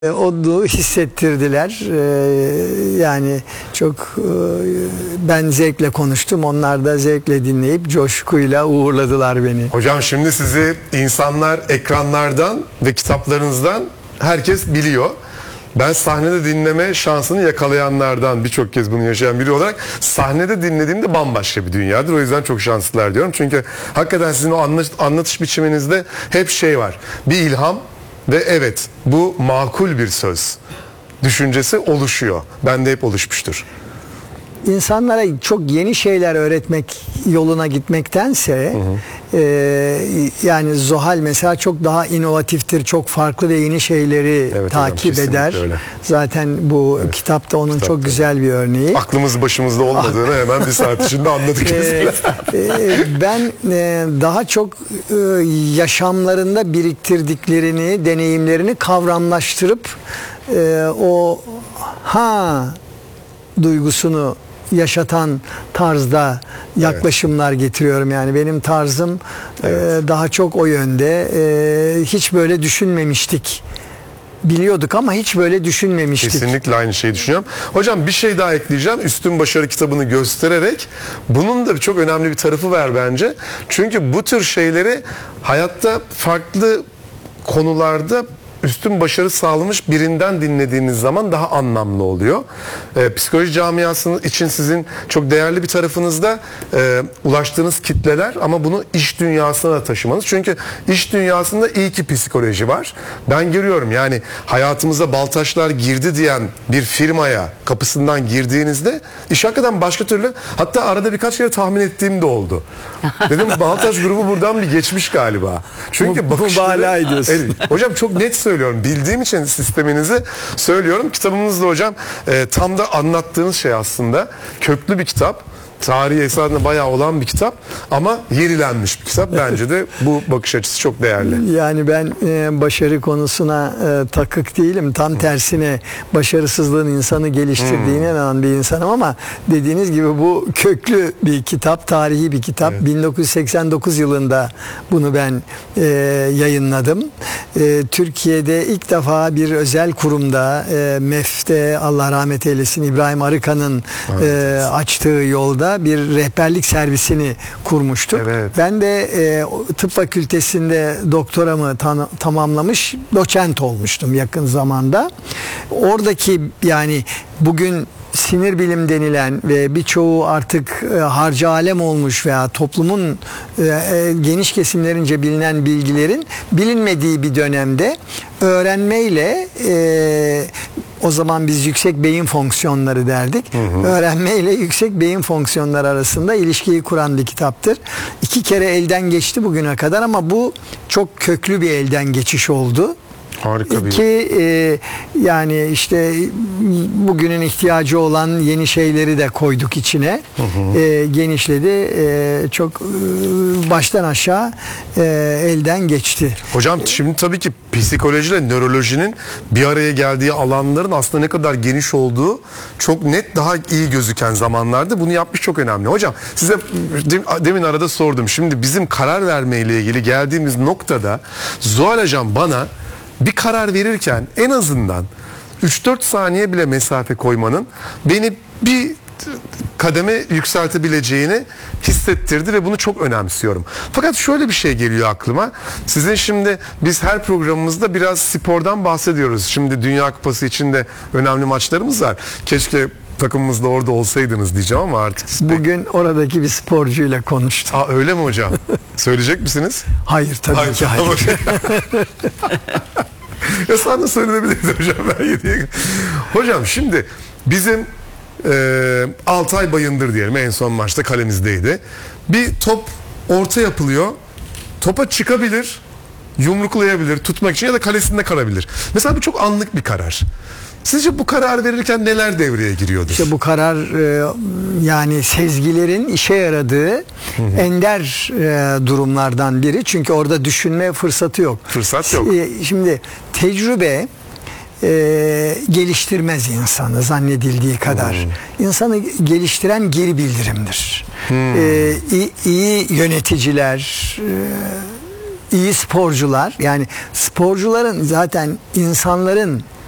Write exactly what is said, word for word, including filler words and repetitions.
Onu hissettirdiler. Ee, yani çok e, ben zevkle konuştum. Onlar da zevkle dinleyip coşkuyla uğurladılar beni. Hocam şimdi sizi insanlar ekranlardan ve kitaplarınızdan herkes biliyor. Ben sahnede dinleme şansını yakalayanlardan, birçok kez bunu yaşayan biri olarak sahnede dinlediğimde bambaşka bir dünyadır. O yüzden çok şanslılar diyorum. Çünkü hakikaten sizin o anlatış biçiminizde hep şey var. Bir ilham ve evet, bu makul bir söz düşüncesi oluşuyor. Bende hep oluşmuştur. İnsanlara çok yeni şeyler öğretmek yoluna gitmektense, hı hı. E, yani Zuhal mesela çok daha inovatiftir, çok farklı ve yeni şeyleri evet, takip hocam, eder. Öyle. Zaten bu evet, kitapta onun kitapta. çok güzel bir örneği. Aklımız başımızda olmadığını hemen bir saat içinde anladık. e, e, ben e, daha çok e, yaşamlarında biriktirdiklerini, deneyimlerini kavramlaştırıp e, o ha duygusunu yaşatan tarzda yaklaşımlar evet. getiriyorum. Yani benim tarzım evet. e, daha çok o yönde. E, hiç böyle düşünmemiştik. Biliyorduk ama hiç böyle düşünmemiştik. Kesinlikle aynı şeyi düşünüyorum. Hocam bir şey daha ekleyeceğim. Üstün Başarı kitabını göstererek bunun da çok önemli bir tarafı var bence. Çünkü bu tür şeyleri hayatta farklı konularda üstün başarı sağlamış birinden dinlediğiniz zaman daha anlamlı oluyor. Ee, psikoloji camiasının için sizin çok değerli bir tarafınızda e, ulaştığınız kitleler ama bunu iş dünyasına da taşımanız. Çünkü iş dünyasında iyi ki psikoloji var. Ben görüyorum yani hayatımıza baltaşlar girdi diyen bir firmaya kapısından girdiğinizde iş hakikaten başka türlü, hatta arada birkaç kere tahmin ettiğim de oldu. Dedim Baltaş grubu buradan bir geçmiş galiba. Çünkü bu, bu bala ediyorsun. Evet, hocam çok net söylüyorum. Bildiğim için sisteminizi söylüyorum. Kitabınızda hocam e, tam da anlattığınız şey aslında köklü bir kitap. Tarihi esasında bayağı olan bir kitap ama yenilenmiş bir kitap. Bence de bu bakış açısı çok değerli. Yani ben e, başarı konusuna e, takık değilim. Tam tersine başarısızlığın insanı geliştirdiğine hmm. inanan bir insanım ama dediğiniz gibi bu köklü bir kitap, tarihi bir kitap. Evet. bin dokuz yüz seksen dokuz yılında bunu ben e, yayınladım. E, Türkiye'de ilk defa bir özel kurumda e, M E F'te Allah rahmet eylesin İbrahim Arıkan'ın evet. e, açtığı yolda bir rehberlik servisini kurmuştuk. Evet. Ben de e, tıp fakültesinde doktoramı tam, tamamlamış, doçent olmuştum yakın zamanda. Oradaki yani bugün sinir bilim denilen ve birçoğu artık e, harcı alem olmuş veya toplumun e, e, geniş kesimlerince bilinen bilgilerin bilinmediği bir dönemde öğrenmeyle e, o zaman biz yüksek beyin fonksiyonları derdik. Hı hı. Öğrenme ile yüksek beyin fonksiyonları arasında ilişkiyi kuran bir kitaptır. İki kere elden geçti bugüne kadar ama bu çok köklü bir elden geçiş oldu. Harika bir. Ki e, yani işte bugünün ihtiyacı olan yeni şeyleri de koyduk içine. Hı hı. E, genişledi. E, çok e, baştan aşağı e, elden geçti. Hocam şimdi tabii ki psikolojiyle nörolojinin bir araya geldiği alanların aslında ne kadar geniş olduğu çok net, daha iyi gözüken zamanlarda bunu yapmış, çok önemli. Hocam size demin arada sordum. Şimdi bizim karar verme ile ilgili geldiğimiz noktada Zuhal Hocam bana bir karar verirken en azından üç dört saniye bile mesafe koymanın beni bir kademe yükseltebileceğini hissettirdi ve bunu çok önemsiyorum. Fakat şöyle bir şey geliyor aklıma. Sizin şimdi biz her programımızda biraz spordan bahsediyoruz. Şimdi Dünya Kupası için de önemli maçlarımız var. Keşke takımımızda orada olsaydınız diyeceğim ama artık. Bugün oradaki bir sporcuyla konuştum. Aa, öyle mi hocam? Söyleyecek misiniz? Hayır tabii hayır, ki hayır. Ya sana söylenebilirdi hocam, ben yediye. Hocam şimdi bizim e, Altay Bayındır diyelim, en son maçta kalemizdeydi. Bir top orta yapılıyor. Topa çıkabilir, yumruklayabilir, tutmak için ya da kalesinde kalabilir. Mesela bu çok anlık bir karar. Sizce bu karar verirken neler devreye giriyordur? İşte bu karar e, yani sezgilerin işe yaradığı hı hı. ender e, durumlardan biri. Çünkü orada düşünme fırsatı yok. Fırsat yok. E, şimdi tecrübe e, geliştirmez insanı zannedildiği kadar. Hmm. İnsanı geliştiren geri bildirimdir. Hmm. E, iyi, iyi yöneticiler, e, iyi sporcular, yani sporcuların zaten insanların